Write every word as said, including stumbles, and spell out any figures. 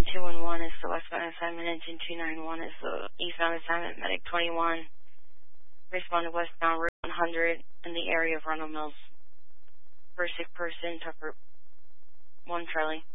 Engine two one one is the westbound assignment. Engine two nine one is the eastbound assignment. Medic twenty-one. Respond to westbound Route one hundred in the area of Rundle Mills. For a sick person, Tucker one Charlie.